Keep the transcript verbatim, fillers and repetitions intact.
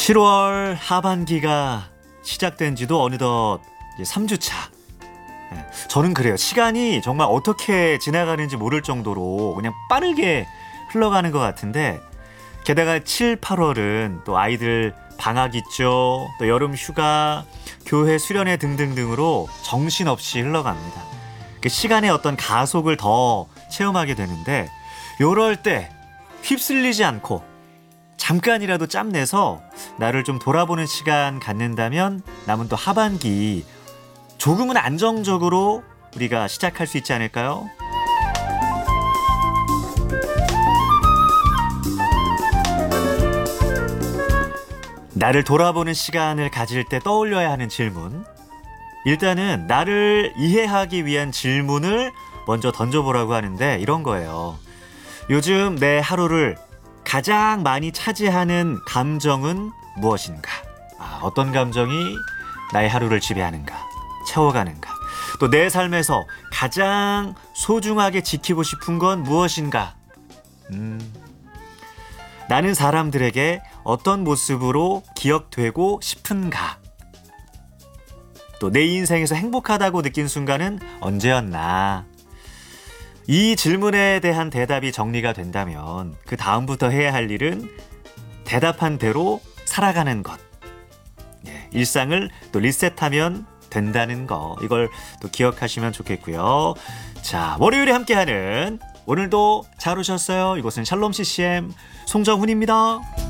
칠월 하반기가 시작된 지도 어느덧 이제 삼 주차. 저는 그래요. 시간이 정말 어떻게 지나가는지 모를 정도로 그냥 빠르게 흘러가는 것 같은데, 게다가 칠, 팔월은 또 아이들 방학 있죠. 또 여름 휴가, 교회 수련회 등등등으로 정신없이 흘러갑니다. 그 시간의 어떤 가속을 더 체험하게 되는데, 요럴 때 휩쓸리지 않고 잠깐이라도 짬내서 나를 좀 돌아보는 시간 갖는다면 남은 또 하반기 조금은 안정적으로 우리가 시작할 수 있지 않을까요? 나를 돌아보는 시간을 가질 때 떠올려야 하는 질문. 일단은 나를 이해하기 위한 질문을 먼저 던져보라고 하는데, 이런 거예요. 요즘 내 하루를 가장 많이 차지하는 감정은 무엇인가? 아, 어떤 감정이 나의 하루를 지배하는가? 채워가는가? 또 내 삶에서 가장 소중하게 지키고 싶은 건 무엇인가? 음, 나는 사람들에게 어떤 모습으로 기억되고 싶은가? 또 내 인생에서 행복하다고 느낀 순간은 언제였나? 이 질문에 대한 대답이 정리가 된다면 그 다음부터 해야 할 일은 대답한 대로 살아가는 것. 예, 일상을 또 리셋하면 된다는 거. 이걸 또 기억하시면 좋겠고요. 자, 월요일에 함께하는 오늘도 잘 오셨어요. 이곳은 샬롬 씨씨엠 송정훈입니다.